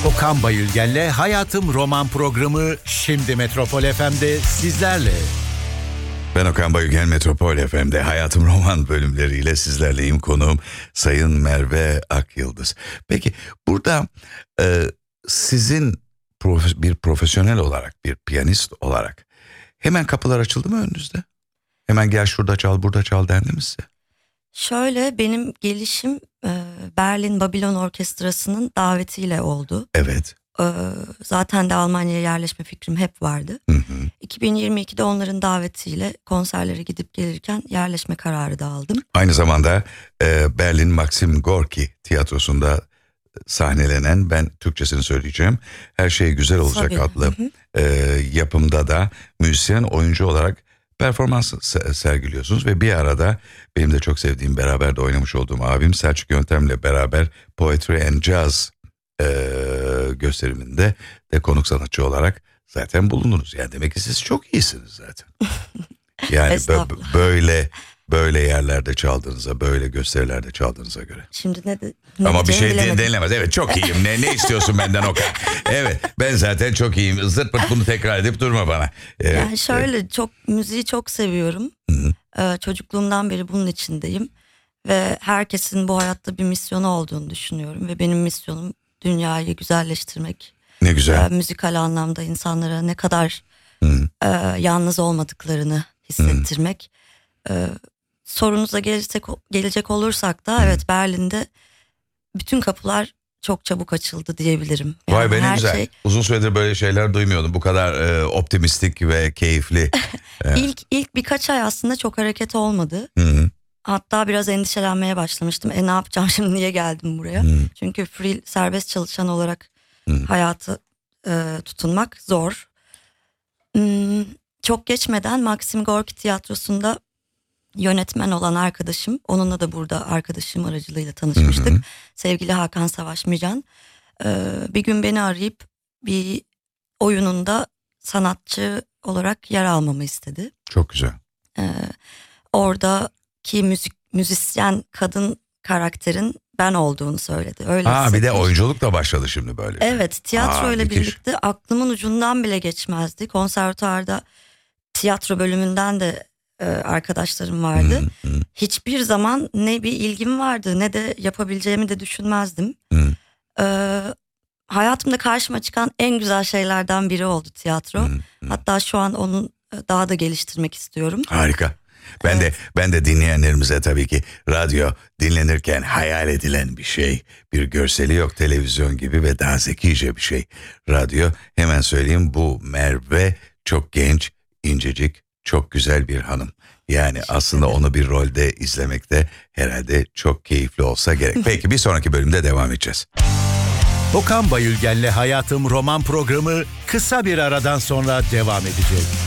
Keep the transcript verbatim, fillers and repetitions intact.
Okan Bayülgen'le Hayatım Roman programı şimdi Metropol F M'de sizlerle. Ben Okan Bayülgen, Metropol F M'de Hayatım Roman bölümleriyle sizlerleyim. Konuğum Sayın Merve Akyıldız. Peki burada e, sizin profe- bir profesyonel olarak, bir piyanist olarak hemen kapılar açıldı mı önünüzde? Hemen gel şurada çal, burada çal dendi mi size? Şöyle, benim gelişim e, Berlin Babilon Orkestrası'nın davetiyle oldu. Evet. E, zaten de Almanya'ya yerleşme fikrim hep vardı. Hı hı. iki bin yirmi ikide onların davetiyle konserlere gidip gelirken yerleşme kararı da aldım. Aynı zamanda e, Berlin Maxim Gorki tiyatrosunda sahnelenen, ben Türkçesini söyleyeceğim, Her Şey Güzel Olacak Tabii. adlı Hı hı. e, yapımda da müzisyen, oyuncu olarak performans se- sergiliyorsunuz ve bir arada benim de çok sevdiğim, beraber de oynamış olduğum abim Selçuk Yöntem'le beraber Poetry and Jazz e, gösteriminde de konuk sanatçı olarak zaten bulundunuz. Yani demek ki siz çok iyisiniz zaten. Yani bö- böyle böyle yerlerde çaldığınıza, böyle gösterilerde çaldığınıza göre. Şimdi ne, de, ne Ama bir şey de, bilemedim. denilemez. Evet, çok iyiyim. Ne ne istiyorsun benden Okan? Evet, ben zaten çok iyiyim. Zırt pırt bunu tekrar edip durma bana. Evet, Yani şöyle, evet. çok müziği çok seviyorum. Hı-hı. Ee, çocukluğumdan beri bunun içindeyim. Ve herkesin bu hayatta bir misyonu olduğunu düşünüyorum. Ve benim misyonum dünyayı güzelleştirmek. Ne güzel. Ee, müzikal anlamda insanlara ne kadar Hı-hı. e, yalnız olmadıklarını hissettirmek. Ee, sorunuza gelecek, gelecek olursak da, evet, Berlin'de bütün kapılar çok çabuk açıldı diyebilirim. Yani Vay be, ne her güzel. şey, Uzun süredir böyle şeyler duymuyordum. Bu kadar e, optimistik ve keyifli. Evet. ilk ilk birkaç ay aslında çok hareket olmadı. Hı-hı. Hatta biraz endişelenmeye başlamıştım. E ne yapacağım şimdi, niye geldim buraya? Hı. Çünkü free, serbest çalışan olarak Hı. hayatı e, tutunmak zor. Hmm, çok geçmeden Maxim Gorki Tiyatrosu'nda yönetmen olan arkadaşım, onunla da burada arkadaşım aracılığıyla tanışmıştık. Hı hı. Sevgili Hakan Savaşmacan. E, bir gün beni arayıp bir oyununda sanatçı olarak yer almamı istedi. Çok güzel. E, oradaki müzik müzisyen kadın karakterin ben olduğunu söyledi. Öyle Ha, bir de hissetmiş. oyunculuk da başladı şimdi böyle. Evet, tiyatro Aa, ile müthiş. birlikte aklımın ucundan bile geçmezdi. Konservatuarda tiyatro bölümünden de e, arkadaşlarım vardı. Hı, hı, Hiçbir zaman ne bir ilgim vardı ne de yapabileceğimi de düşünmezdim. hı, Ee, hayatımda karşıma çıkan en güzel şeylerden biri oldu tiyatro. hı, hı. Hatta şu an onu daha da geliştirmek istiyorum. Harika. Ben Evet. de ben de dinleyenlerimize tabii ki radyo dinlenirken hayal edilen bir şey. Bir görseli yok, televizyon gibi ve daha zekice bir şey. Radyo, hemen söyleyeyim, bu Merve çok genç, incecik, çok güzel bir hanım. Yani aslında onu bir rolde izlemek de herhalde çok keyifli olsa gerek. Peki, bir sonraki bölümde devam edeceğiz. Okan Bayülgen'le Hayatım Roman programı kısa bir aradan sonra devam edecek.